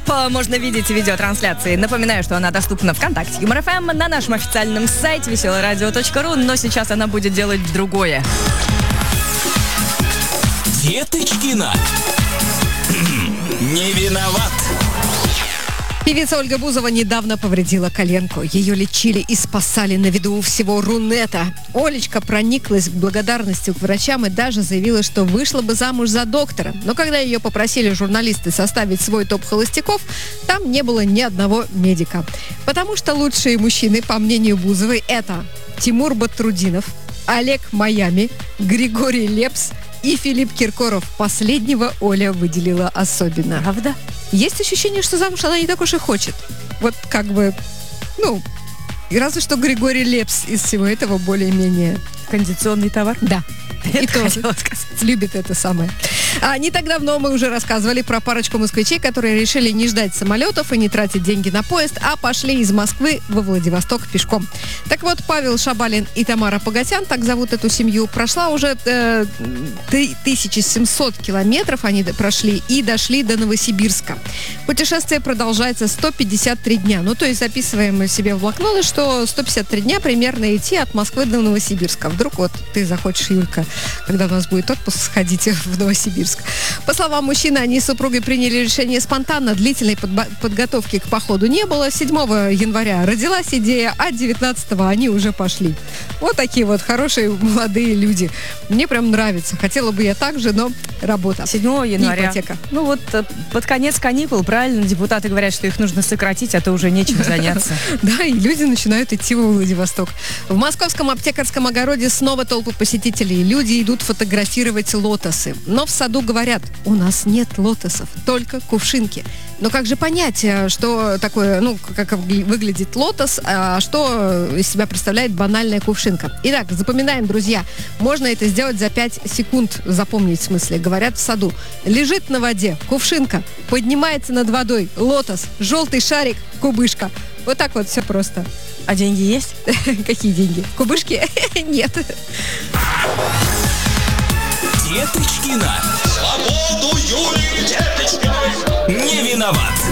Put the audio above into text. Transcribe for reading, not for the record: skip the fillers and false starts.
можно видеть видеотрансляции. Напоминаю, что она доступна ВКонтакте, Юмор ФМ, на нашем официальном сайте веселорадио.ру, но сейчас она будет делать другое. Деточкина. Не виноват. Певица Ольга Бузова недавно повредила коленку. Ее лечили и спасали на виду у всего Рунета. Олечка прониклась к благодарности к врачам и даже заявила, что вышла бы замуж за доктора. Но когда ее попросили журналисты составить свой топ холостяков, там не было ни одного медика. Потому что лучшие мужчины, по мнению Бузовой, это Тимур Батрудинов, Олег Майами, Григорий Лепс и Филипп Киркоров. Последнего Оля выделила особенно. Правда? Есть ощущение, что замуж она не так уж и хочет. Вот как бы, и разве что Григорий Лепс из всего этого более-менее... Кондиционный товар? Да. И Это тоже хотела сказать. любит это самое. Не так давно мы уже рассказывали про парочку москвичей, которые решили не ждать самолетов и не тратить деньги на поезд, а пошли из Москвы во Владивосток пешком. Так вот, Павел Шабалин и Тамара Погосян, так зовут эту семью, прошла уже 1700 километров они прошли и дошли до Новосибирска. Путешествие продолжается 153 дня. То есть записываем себе в блокноты, что 153 дня примерно идти от Москвы до Новосибирска. Вдруг вот ты захочешь, Юлька, когда у нас будет отпуск, сходите в Новосибирск. По словам мужчины, они с супругой приняли решение спонтанно, длительной подготовки к походу не было. 7 января родилась идея, а 19-го они уже пошли. Вот такие вот хорошие молодые люди. Мне прям нравится. Хотела бы я так же, но работа. 7 января. Ипотека. Под конец каникул, правильно, депутаты говорят, что их нужно сократить, а то уже нечем заняться. Да, и люди начинают идти во Владивосток. В московском аптекарском огороде снова толпы посетителей. Люди идут фотографировать лотосы. Но в саду говорят, у нас нет лотосов, только кувшинки. Но как же понять, что такое, как выглядит лотос, а что из себя представляет банальная кувшинка? Итак, запоминаем, друзья. Можно это сделать за 5 секунд, запомнить в смысле. Говорят в саду. Лежит на воде кувшинка, поднимается над водой лотос, желтый шарик, кубышка. Вот так вот все просто. А деньги есть? Какие деньги? Кубышки? Нет. Деточкина. Свободу Юлии Деточкиной. Не виноват.